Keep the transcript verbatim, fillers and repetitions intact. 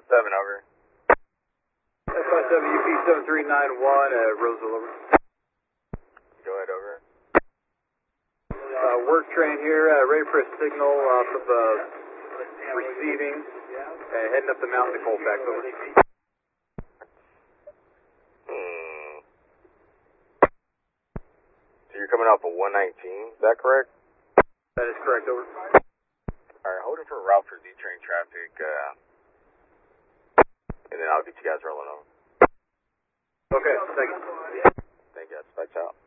seven, over. S five seven U P seven three nine one, uh, Roseville, over. Go ahead, over. Uh, work train here, uh, ready for a signal off of uh, receiving, uh, heading up the mountain to Colfax, over. Hmm. So you're coming off of one nineteen, is that correct? That is correct, over. Alright, hold it for a route for Z-train traffic, uh, and then I'll get you guys rolling over. Okay, thank you. Thank you guys. Bye, ciao.